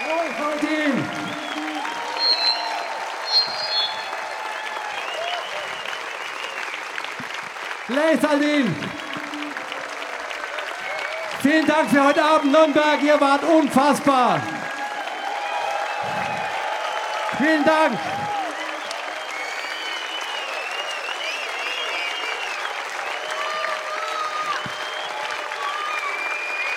Wohlverdient! Leisaldin! Vielen Dank für heute Abend, Nürnberg, ihr wart unfassbar! Vielen Dank!